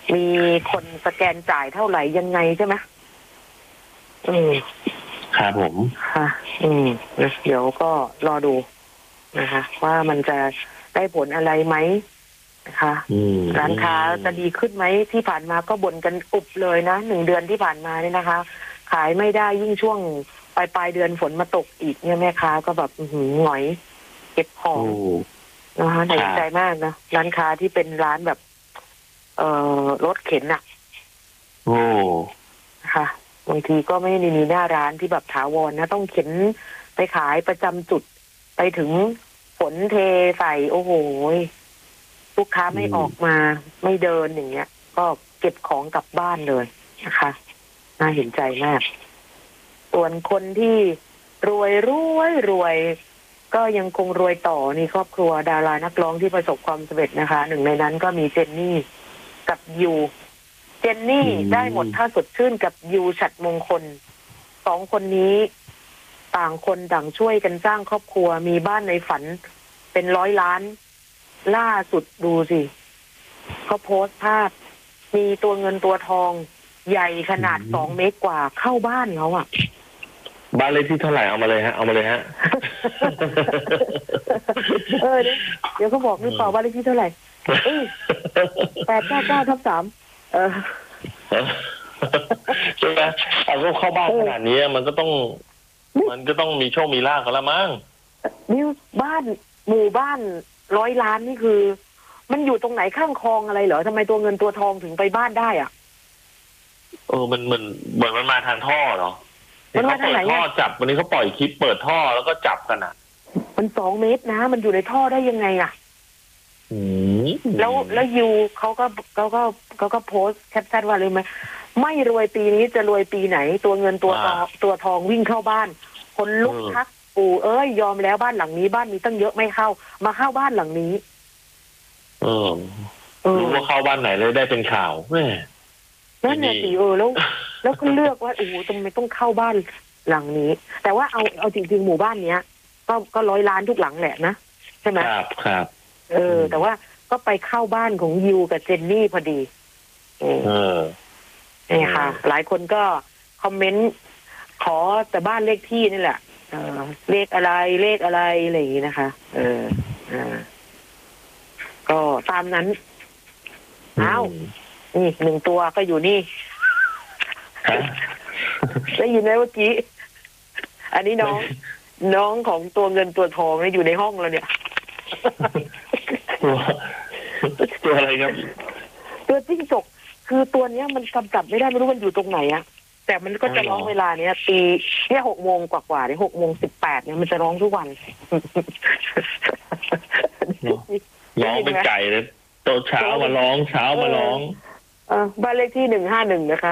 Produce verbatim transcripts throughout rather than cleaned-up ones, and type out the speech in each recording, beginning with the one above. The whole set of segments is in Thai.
มีคนสแกนจ่ายเท่าไหร่ยังไงใช่ไหมอืมครับผมค่ะอืมเดี๋ยวก็รอดูนะคะว่ามันจะได้ผลอะไรไหมนะคะร้านค้าจะดีขึ้นไหมที่ผ่านมาก็บ่นกันอุบเลยนะหนึ่งเดือนที่ผ่านมาเนี่ยนะคะขายไม่ได้ยิ่งช่วงปลายปลายเดือนฝนมาตกอีกเนี่ยแม่ค้าก็แบบหืมหงอยเก็บของนะคะน่าสนใจมากนะร้านค้าที่เป็นร้านแบบ เอ่อรถเข็นน่ะโอ้ค่ะบางทีก็ไม่ได้มีหน้าร้านที่แบบถาวรนะต้องเข็นไปขายประจำจุดไปถึงฝนเทใส่โอ้โหลูกค้าไม่ออกมาไม่เดินอย่างเงี้ยก็เก็บของกลับบ้านเลยนะคะน่าเห็นใจมากส่วนคนที่รวยรวยรวยก็ยังคงรวยต่อนี่ครอบครัวดารานักร้องที่ประสบความสำเร็จนะคะหนึ่งในนั้นก็มีเจนนี่กับยูเจนนี่ได้หมดท่าสดชื่นกับยูฉัตรมงคลสองคนนี้ต่างคนต่างช่วยกันสร้างครอบครัวมีบ้านในฝันเป็นร้อยล้านล่าสุดดูสิเขาโพสต์ภาพมีตัวเงินตัวทองใหญ่ขนาดสองเมตรกว่าเข้าบ้านเขาอ่ะบ้านเลขที่เท่าไหร่เอามาเลยฮะเอามาเลยฮะเออเดี๋ยวเขาบอกหรือเปล่าบ้านเลขที่เท่าไหร่แปดเก้าเก้าทับสามเออใช่ไหมเอาก็เข้าบ้านขนาดนี้มันก็ต้องมันก็ต้องมีโชคมีลาภกันละมั้งนี่บ้านหมู่บ้านร้อยล้านนี่คือมันอยู่ตรงไหนข้างคลองอะไรเหรอทำไมตัวเงินตัวทองถึงไปบ้านได้อ่ะเออมันมันเหมือนมันมาทางท่อเหรอมันมาทางไหนท่อจับวันนี้เขาปล่อยคลิปเปิดท่อแล้วก็จับกันอ่ะมันสองเมตรนะมันอยู่ในท่อได้ยังไงอ่ะแล้วแล้วยูเขาก็เขาก็เขาก็โพสแคปชั่นว่าเลยไหมไม่รวยปีนี้จะรวยปีไหนตัวเงินตัวทองตัวทองวิ่งเข้าบ้านคนลุกทักปู่เอ้ยยอมแล้วบ้านหลังนี้บ้านมีตั้งเยอะไม่เข้ามาเข้าบ้านหลังนี้เออรู้ว่าเข้าบ้านไหนเลยได้เป็นข่าวแม่นั่นแหละสิเออแล้วแล้วก็เลือกว่าโอ้โหทำไมต้องเข้าบ้านหลังนี้แต่ว่าเอาเอาจริงๆหมู่บ้านเนี้ยก็ก็ร้อยล้านทุกหลังแหละนะใช่ไหมครับครับเออแต่ว่าก็ไปเข้าบ้านของยูกับเจนนี่พอดีเออนี่ค่ะหลายคนก็คอมเมนต์ขอแต่บ้านเลขที่นี่แหละเออเลขอะไรเลขอะไรอะไรอย่างนี้นะคะเอออ่าก็ตามนั้นอ้าวนี่หนึ่งตัวก็อยู่นี่ได้ยินไหมเมื่อกี้อันนี้น้องน้องของตัวเงินตัวทองนี่อยู่ในห้องเราเนี่ยตัวตัวอะไรครับตัวจิ้งจกคือตัวเนี้ยมันกำกับไม่ได้ไม่รู้มันอยู่ตรงไหนอะแต่มันก็จะร้องเวลาเนี้ยตีเนี่ยหกโมงกว่าๆเนี่ยหกโมงสิบแปดเนี่ยมันจะร้องทุกวันร้องเป็นไก่เลยตอนเช้ามาร้องเช้ามาร้องเออบ้านเลขที่หนึ่งห้าหนึ่งนะคะ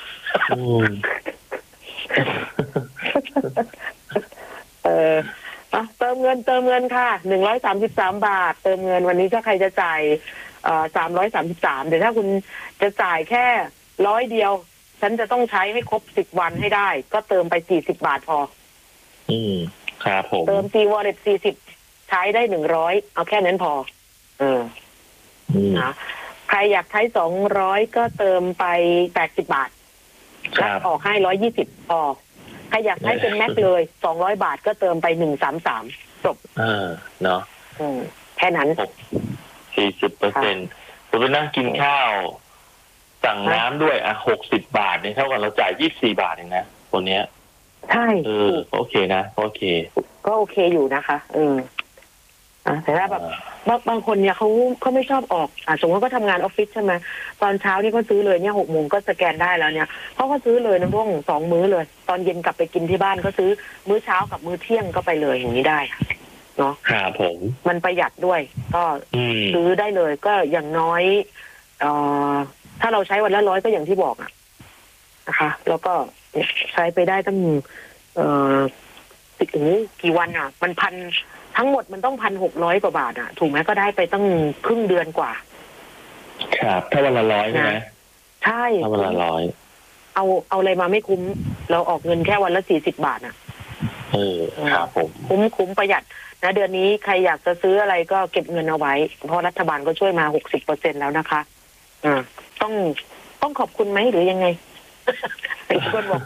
เออเติมเงินเติมเงินค่ะหนึ่งร้อยสามสิบสามบาทเติมเงินวันนี้ถ้าใครจะจ่ายเอ่อสามร้อยสามสิบสามเดี๋ยวถ้าคุณจะจ่ายแค่ร้อยเดียวฉันจะต้องใช้ให้ครบสิบวันให้ได้ก็เติมไปสี่สิบบาทพออืมครับผมเติมซีวอลเล็ตสี่สิบใช้ได้หนึ่งร้อยเอาแค่นั้นพอเออนะใครอยากใช้สองร้อยก็เติมไปแปดสิบบาทรับออกให้ร้อยยี่สิบพอใครอยากใช้เป็นแม็กเลยสองร้อยบาทก็เติมไปหนึ่งสามสามจบเออเนาะแค่นั้นสี่สิบเปอร์เซ็นต์ผมไปนั่งกินข้าวสั่งน้ำด้วยอ่ะหกสิบบาทเนี่ยเท่ากับเราจ่ายยี่สิบสี่บาทเองนะคนเนี้ยใช่เออโอเคนะโอเคก็โอเคอยู่นะคะเอออ่าแต่ถ้าแบบบางบางคนเนี่ยเขาเขาไม่ชอบออกอ่าสมมติว่าก็ทำงานออฟฟิศใช่ไหมตอนเช้านี่ก็ซื้อเลยเนี่ยหกโมงก็สแกนได้แล้วเนี่ยเขาก็ซื้อเลยนะพวกสองมื้อเลยตอนเย็นกลับไปกินที่บ้านก็ซื้อมื้อเช้ากับมื้อเที่ยงก็ไปเลยอย่างนี้ได้เนาะครับผมมันประหยัดด้วยก็ซื้อได้เลยก็อย่างน้อยเอ่อถ้าเราใช้วันละร้อยก็อย่างที่บอกอ่ะนะคะแล้วก็ใช้ไปได้ตั้งเอ่อติดโอ้กี่วันอ่ะมันพันทั้งหมดมันต้องพันหกร้อยกว่าบาทอ่ะถูกไหมก็ได้ไปตั้งครึ่งเดือนกว่าครับถ้าวันละร้อยใช่ไหมใช่ถ้าวันละร้อยเอาเอาอะไรมาไม่คุ้มเราออกเงินแค่วันละสี่สิบบาทอ่ะเออครับผมคุ้มคุ้มประหยัดนะเดือนนี้ใครอยากจะซื้ออะไรก็เก็บเงินเอาไว้เพราะรัฐบาลก็ช่วยมาหกสิบเปอร์เซ็นต์แล้วนะคะอ่าต้องต้องขอบคุณไหมหรือยังไงไอ้คนบอก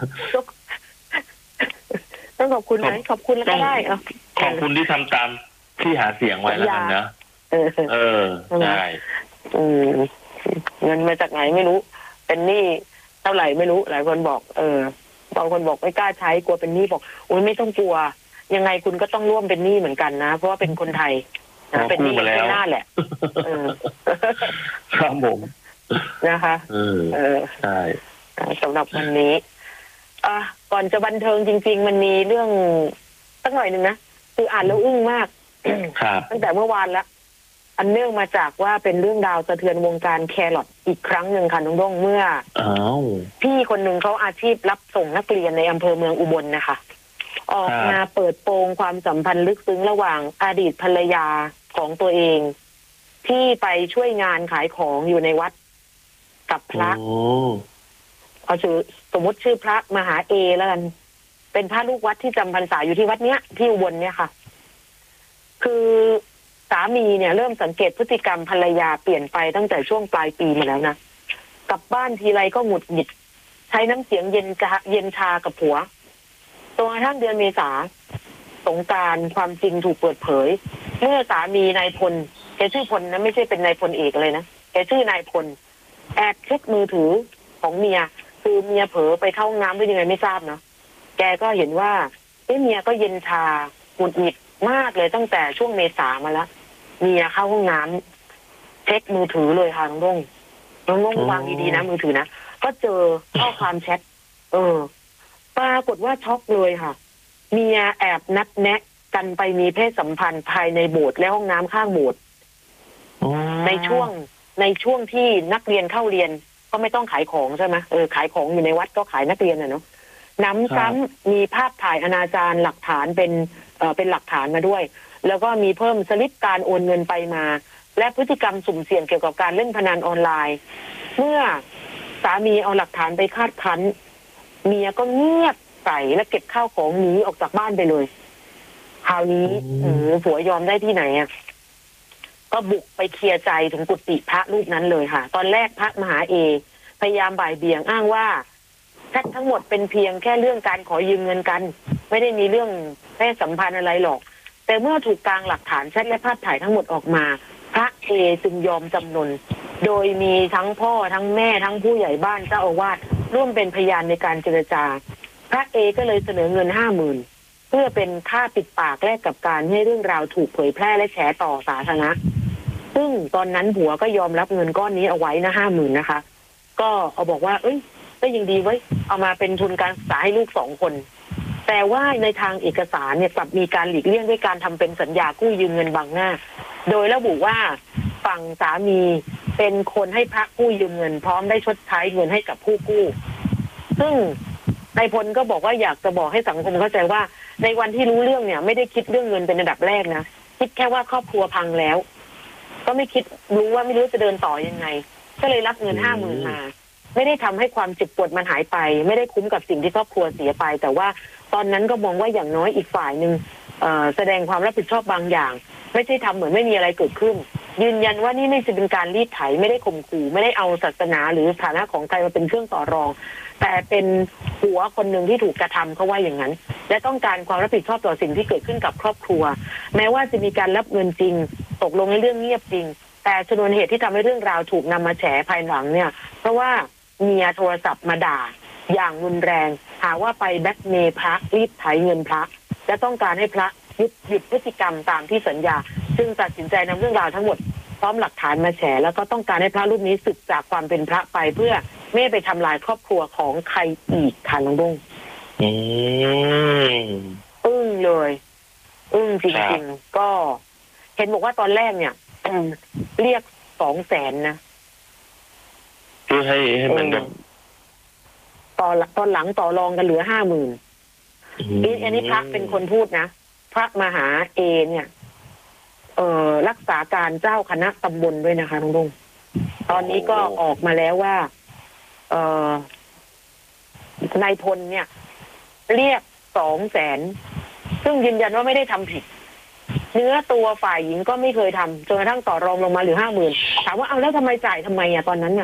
ต้องขอบคุณไหมขอบคุณแล้วก็ได้เออขอบคุณที่ทำตามที่หาเสียงไว้แล้วกันนะเออเออใช่เงินมาจากไหนไม่รู้เป็นหนี้เท่าไหร่ไม่รู้หลายคนบอกเออบางคนบอกไม่กล้าใช้กลัวเป็นหนี้บอกโอ้ยไม่ต้องกลัวยังไงคุณก็ต้องร่วมเป็นหนี้เหมือนกันนะเพราะว่าเป็นคนไทยนะเป็นหนี้เป็นหน้าแหละครับผมนะคะเออใช่สำหรับวันนี้อ่ะก่อนจะบันเทิงจริงๆมันมีเรื่องสักหน่อยหนึ่งนะคืออ่านแล้วอึ้งมากตั้งแต่เมื่อวานแล้วอันเนื่องมาจากว่าเป็นเรื่องราวสะเทือนวงการแครอทอีกครั้งหนึ่งค่ะน้องด้งเมื่อพี่คนหนึ่งเขาอาชีพรับส่งนักเรียนในอำเภอเมืองอุบลนะคะออกมาเปิดโปงความสัมพันธ์ลึกซึ้งระหว่างอดีตภรรยาของตัวเองที่ไปช่วยงานขายของอยู่ในวัดกับพระเอาชื่อสมมติชื่อพระมหาเอแล้วกันเป็นพระลูกวัดที่จำพรรษาอยู่ที่วัดเนี้ยที่อุบลเนี่ยค่ะคือสามีเนี่ยเริ่มสังเกตพฤติกรรมภรรยาเปลี่ยนไปตั้งแต่ช่วงปลายปีมาแล้วนะกลับบ้านทีไรก็หงุดหงิดใช้น้ำเสียงเย็นชาเย็นชากับผัวจนกระทั่งเดือนเมษาสงกรานต์ความจริงถูกเปิดเผยเมื่อสามีนายพลแกชื่อพลนะไม่ใช่เป็นนายพลเอกเลยนะแกชื่อนายพลแอบเช็คมือถือของเมียคือเมียเผลอไปเข้าห้องน้ำด้วยยังไงไม่ทราบเนาะแกก็เห็นว่าเอ้เมียก็เย็นชาหงุดหงิดมากเลยตั้งแต่ช่วงเมษามาแล้วเมียเข้าห้องน้ำเช็คมือถือเลยค่ะน้องด้งน้องด้งวางดีๆนะมือถือนะก็เจอข้อความแชทเออปรากฏว่าช็อกเลยค่ะเมียแอบนัดแนะกันไปมีเพศสัมพันธ์ภายในโบสถ์และห้องน้ำข้างโบสถ์ในช่วงในช่วงที่นักเรียนเข้าเรียนก็ไม่ต้องขายของใช่ไหมเออขายของอยู่ในวัดก็ขายนักเรียนน่ะเนาะน้ำซ้ำมีภาพถ่ายอนาจารหลักฐานเป็นเอ่อเป็นหลักฐานมาด้วยแล้วก็มีเพิ่มสลิปการโอนเงินไปมาและพฤติกรรมสุ่มเสี่ยงเกี่ยวกับการเล่นพนันออนไลน์เมื่อสามีเอาหลักฐานไปคาดคั้นเมียก็เงียบใส่และเก็บข้าวของหนีออกจากบ้านไปเลยคราวนี้โอ้โหผัวยอมได้ที่ไหนอ่ะก็บุกไปเคลียร์ใจถึงกุฏิพระรูปนั้นเลยค่ะตอนแรกพระมหาเอพยายามบ่ายเบี่ยงอ้างว่าแชททั้งหมดเป็นเพียงแค่เรื่องการขอยืมเงินกันไม่ได้มีเรื่องเพศสัมพันธ์อะไรหรอกแต่เมื่อถูกกางหลักฐานแชทและภาพถ่ายทั้งหมดออกมาพระเอจึงยอมจำนนโดยมีทั้งพ่อทั้งแม่ทั้งผู้ใหญ่บ้านเจ้าอาวาสร่วมเป็นพยานในการเจรจาพระเอก็เลยเสนอเงินห้าหมื่นเพื่อเป็นค่าปิดปากแลกกับการให้เรื่องราวถูกเผยแพร่และแชร์ต่อสาธารณะซึ่งตอนนั้นผัวก็ยอมรับเงินก้อนนี้เอาไว้นะห้าหมื่นนะคะก็เอาบอกว่าเอ้ยก็ยังดีไว้เอามาเป็นทุนการศึกษาให้ลูกสองคนแต่ว่าในทางเอกสารเนี่ยกลับมีการหลีกเลี่ยงด้วยการทำเป็นสัญญากู้ยืมเงินบังหน้าโดยระบุว่าฝั่งสามีเป็นคนให้พระกู้ยืมเงินพร้อมได้ชดใช้เงินให้กับผู้กู้ซึ่งนายพลก็บอกว่าอยากจะบอกให้สังคมเข้าใจว่าในวันที่รู้เรื่องเนี่ยไม่ได้คิดเรื่องเงินเป็นอันดับแรกนะคิดแค่ว่าครอบครัวพังแล้วก็ไม่คิดรู้ว่าไม่รู้จะเดินต่อยังไงก็เลยรับเงินห้าหมื่นมาไม่ได้ทำให้ความเจ็บปวดมันหายไปไม่ได้คุ้มกับสิ่งที่ครอบครัวเสียไปแต่ว่าตอนนั้นก็มองว่าอย่างน้อยอีกฝ่ายหนึ่งแสดงความรับผิดชอบบางอย่างไม่ใช่ทำเหมือนไม่มีอะไรเกิดขึ้นยืนยันว่านี่ไม่ใช่เป็นการรีดไถไม่ได้ข่มขู่ไม่ได้เอาศาสนาหรือฐานะของใครมาเป็นเครื่องต่อรองแต่เป็นหัวคนหนึ่งที่ถูกกระทำเขาว่าอย่างนั้นและต้องการความรับผิดชอบต่อสิ่งที่เกิดขึ้นกับครอบครัวแม้ว่าจะมีการรับเงินจริงตกลงในเรื่องเงียบจริงแต่ชนวนเหตุที่ทำให้เรื่องราวถูกนำมาแฉภายหลังเนี่ยเพราะว่าเมียโทรศัพท์มาด่าอย่างรุนแรงหาว่าไปแบล็กเมย์พระรีดไถเงินพระและต้องการให้พระหยุดหยุดพฤติกรรมตามที่สัญญาจึงตัดสินใจนำเรื่องราวทั้งหมดพร้อมหลักฐานมาแฉแล้วก็ต้องการให้พระรูปนี้สึกจากความเป็นพระไปเพื่อไม่ไปทำลายครอบครัวของใครอีกค่ะน้องบุ้งอืมอึ้งเลยอึ้งจริงๆก็เห็นบอกว่าตอนแรกเนี่ยเรียกสองแสนนะเพื่อให้ให้มันแบบตอนตอนหลังต่อรองกันเหลือห้าหมื่นอันนี้พระเป็นคนพูดนะพระมหาเอเนี่ยเอ่อรักษาการเจ้าคณะตำบลด้วยนะคะน้องลุงตอนนี้ก็ออกมาแล้วว่าเอ่อนายพลเนี่ยเรียกสองแสนซึ่งยืนยันว่าไม่ได้ทำผิดเนื้อตัวฝ่ายหญิงก็ไม่เคยทำจนกระทั่งต่อรองลงมาเหลือห้าหมื่นถามว่าเอาแล้วทำไมจ่ายทำไมอ่ะตอนนั้นเนี่ย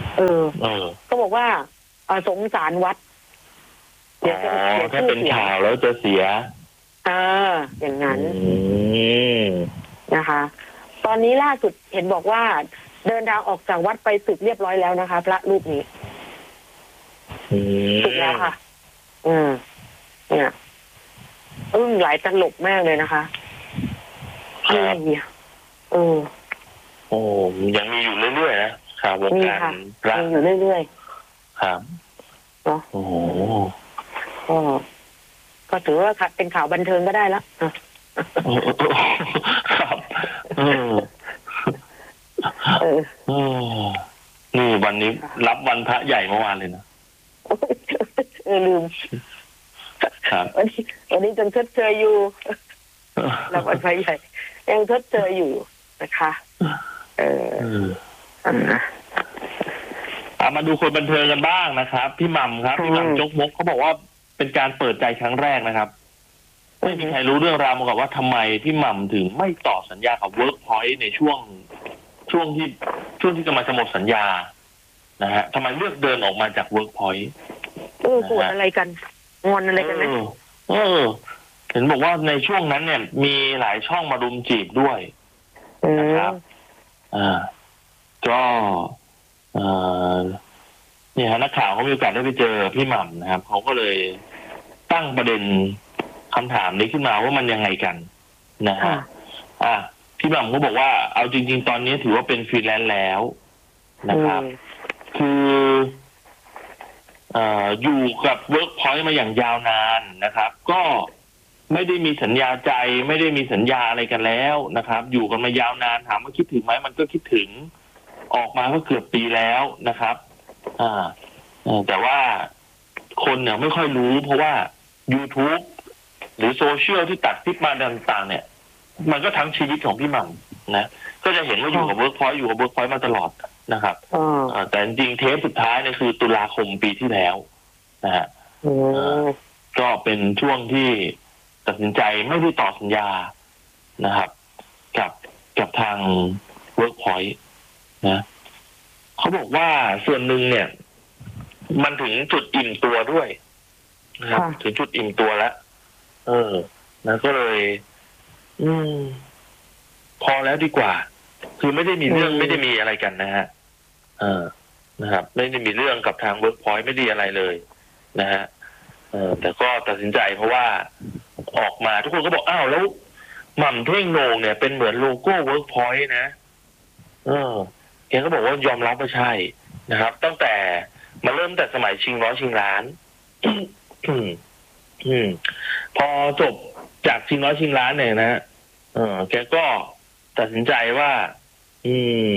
เออเออก็บอกว่าเอ่อสงสารวัดอ๋เดี๋ยวจะอเสียถ้าชื่อเป็นเสียงข่าวแล้วจะเสียเอออย่างนั้นอืมนะคะ ตอนนี้ล่าสุดเห็นบอกว่าเดินทางออกจากวัดไปสึกเรียบร้อยแล้วนะคะ พระรูปนี้อืมสึกแล้วค่ะ อืมเนี่ยอึ้งหลายตลบมากเลยนะคะครับเนี่ยเออโอ้ยังมีอยู่เรื่อยๆนะข่าววงมีการค่ะพระมีอยู่เรื่อยครับๆเนาะโอ้โหก็ก็ถือว่าเป็นข่าวบันเทิงก็ได้ละอ่ะครับเออเออเออนี่วันนี้รับวันพระใหญ่เมื่อวานเลยนะเออลืมครับวันนี้วันนี้ยังชดเชยอยู่รับวันพระใหญ่ยังชดเชยอยู่นะคะ เออเอออ่ะเอามาดูคนบันเทิงกันบ้างนะครับ พี่หม่ำครับอืมพี่หม่ำจกมกเขาบอกว่าเป็นการเปิดใจครั้งแรกนะครับ ไม่มีใครรู้เรื่องราวมาก่อนว่าทำไมพี่หม่ำถึงไม่ต่อสัญญากับ Workpoint ในช่วงช่วงที่ช่วงที่กำลังจะหมดสัญญานะฮะทำไมเลือกเดินออกมาจาก Workpoint เออโกรธอะไรกันงอนอะไรกันไหมเออเออ เห็นบอกว่าในช่วงนั้นเนี่ย มีหลายช่องมารุมจีบด้วยอืมนะครับ อ่า ก็เอ่อเนี่ยฮะนักข่าวเขามีโอกาสได้ไปเจอพี่หม่ำนะครับเขาก็เลยตั้งประเด็นคำถามนี้ขึ้นมาว่ามันยังไงกันนะฮะค่ะอ่ะพี่หม่ำก็บอกว่าเอาจริง ๆ ตอนนี้ถือว่าเป็นฟรีแลนซ์แล้วนะครับอืมคือเอ่ออยู่กับ Workpoint มาอย่างยาวนานนะครับ ก็ไม่ได้มีสัญญาใจไม่ได้มีสัญญาอะไรกันแล้วนะครับ อยู่กันมายาวนานถามว่าคิดถึงไหมมันก็คิดถึง ออกมาก็เกือบปีแล้วนะครับ อ่าเอ่อแต่ว่าคนเนี่ยไม่ค่อยรู้ เพราะว่า YouTube หรือโซเชียลที่ตัดคลิปมาต่างๆเนี่ย มันก็ทั้งชีวิตของพี่หม่ำนะก็จะเห็นว่าอยู่กับ Workpoint อยู่กับ Workpoint มาตลอดนะครับอ๋อเอ่อแต่จริงๆเทปสุดท้ายเนี่ยคือตุลาคมปีที่แล้วนะฮะอืมก็เป็นช่วงที่ตัดสินใจไม่ได้ต่อสัญญานะครับ กับกับทาง Workpoint นะเขาบอกว่าส่วนหนึ่งเนี่ย มันถึงจุดอิ่มตัวด้วยนะครับ ถึงจุดอิ่มตัวแล้ว เออนะก็เลย อืม พอแล้วดีกว่า คือไม่ได้มีเรื่องไม่ได้มีอะไรกันนะฮะเออนะครับ ไม่ได้มีเรื่องกับทาง Workpoint ไม่ได้อะไรเลยนะฮะเออแต่ก็ตัดสินใจเพราะว่าออกมาทุกคนก็บอกอ้าวแล้วหม่ำเท่งโหน่งเนี่ยเป็นเหมือนโลโก้ Workpoint นะเออแกก็บอกว่ายอมรับว่าใช่นะครับ ตั้งแต่มาเริ่มแต่สมัยชิงร้อยชิงล้าน อืมอืม พอจบจากชิงร้อยชิงล้านเนี่ยนะเออแกก็ตัดสินใจว่า อืม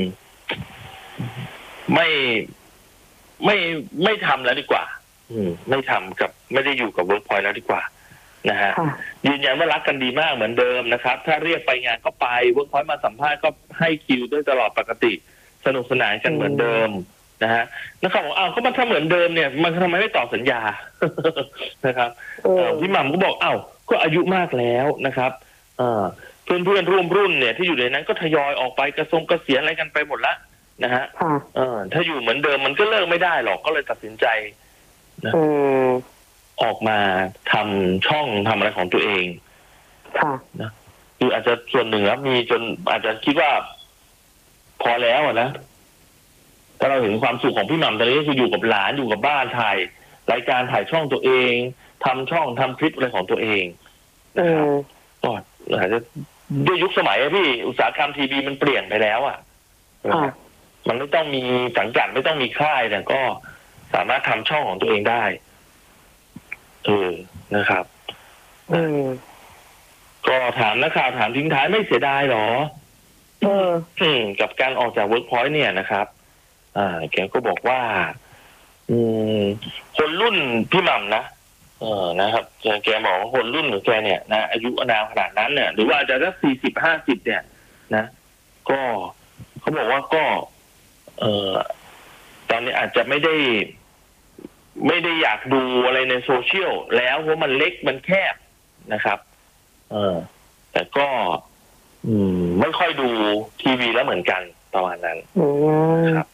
ไม่ไม่ไม่ทำแล้วดีกว่า อืม ไม่ทำกับไม่ได้อยู่กับ Workpoint แล้วดีกว่า นะฮะค่ะยืนยันว่ารักกันดีมากเหมือนเดิมนะครับ ถ้าเรียกไปงานก็ไป Workpoint มาสัมภาษณ์ก็ให้คิวด้วยตลอดปกติ สนุกสนานกันเหมือนเดิมนะฮะนักข่าวบอกอ้าวก็มันถ้าเหมือนเดิมเนี่ยมันทำไมไม่ต่อสัญญา นะครับเออเอ่อพี่หม่ำก็บอกอ้าวก็อายุมากแล้วนะครับเอ่อเพื่อนเพื่อนๆร่วมรุ่นเนี่ยที่อยู่ในนั้นก็ทยอยออกไปกระทรงเกษียณอะไรกันไปหมดละนะฮะค่ะเออถ้าอยู่เหมือนเดิมมันก็เลิกไม่ได้หรอกก็เลยตัดสินใจอืมออกมาทำช่องทำอะไรของตัวเองค่ะคืออาจจะส่วนหนึ่งแล้วมีจนอาจจะคิดว่า พอแล้วอะนะถ้าเราเห็นความสุขของพี่หม่ำตอนนี้ก็คืออยู่กับหลานอยู่กับบ้านถ่ายรายการถ่ายช่องตัวเองทำช่องทำคลิปอะไรของตัวเองอืนะครับมก็อาจจะด้วยยุคสมัยอะพี่อุตสาหกรรมทีวีมันเปลี่ยนไปแล้วอะค่ะมันไม่ต้องมีสังกัดไม่ต้องมีค่ายแต่ก็สามารถทำช่องของตัวเองได้เออนะครับอืมก็ถามนักข่าวถามทิ้งท้ายไม่เสียดายหรอเอออืมกับการออกจาก Workpoint เนี่ยนะครับ อ่า แกก็บอกว่า อืม คนรุ่นพี่หม่ำนะเออนะครับแกแกบอกว่าคนรุ่นของแกเนี่ยนะอายุอานามขนาดนั้นเนี่ย หรือว่าอาจจะสักสี่สิบห้าสิบเนี่ย นะก็เขาบอกว่าก็ เออตอนนี้อาจจะไม่ได้ ไม่ได้อยากดูอะไรในโซเชียลแล้วเพราะมันเล็กมันแคบนะครับ เออ แต่ก็ อืม ไม่ค่อยดูทีวีแล้วเหมือนกันประมาณนั้นอืมครับ